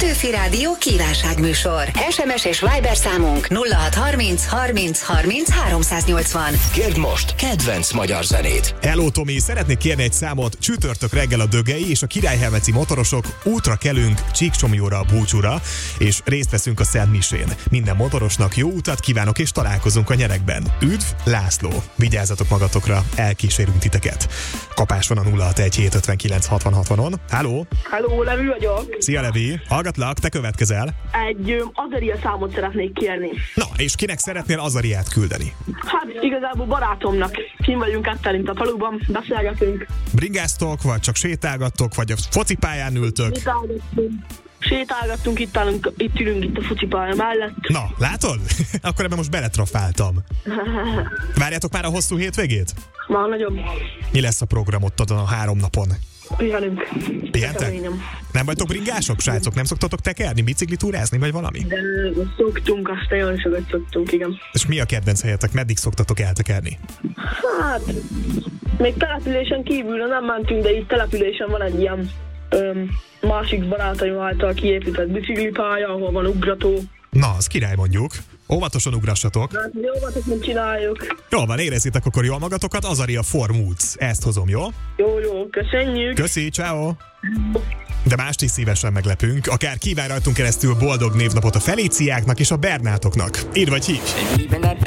Petőfi Rádió kívánságműsor. SMS és Viber számunk 0630 30 30 380. Kérd most kedvenc magyar zenét. Hello Tomi, szeretnék kérni egy számot. Csütörtök reggel a Dögei és a Királyhelmeci motorosok útra kelünk Csíksomlyóra a búcsúra, és részt veszünk a Szent Misén. Minden motorosnak jó utat kívánok, és találkozunk a nyerekben. Üdv, László! Vigyázzatok magatokra, elkísérünk titeket. Kapás van a 061 759 60 60-on. Halló! Halló, Levi vagyok. Szia Levi! Hallgatlak, te következel. Egy Azaria számot szeretnék kérni. Na, és kinek szeretnél Azariát küldeni? Hát igazából barátomnak. Kim vagyunk kettelint a faluban, beszélgetünk. Bringáztok, vagy csak sétálgattok, vagy a focipályán ültök? Sétálgattunk, itt ülünk itt a focipálya mellett. Na, látod? Akkor ebben most beletrafáltam. Várjátok már a hosszú hétvégét? Már nagyon. Mi lesz a programotod a 3 napon? Pihenünk. Pihentek? Nem vagytok bringások, srácok? Nem szoktatok tekerni, biciklitúrázni, vagy valami? De szoktunk, azt nagyon sokat szoktunk, igen. És mi a kedvenc helyetek? Meddig szoktatok eltekerni? Hát, még településen kívül nem mentünk, de itt településen van egy ilyen másik barátaim által kiépített biciklipálya, ahol van ugrató. Na, az király mondjuk. Óvatosan ugrassatok. Hát, óvatosan csináljuk. Jól van, érezzétek akkor jól magatokat, Azaria Formoods. Ezt hozom, jó? Jó, köszönjük. Köszi, ciao. De mást is szívesen meglepünk, akár kíván rajtunk keresztül boldog névnapot a Felíciáknak és a Bernátoknak. Írd vagy hívj!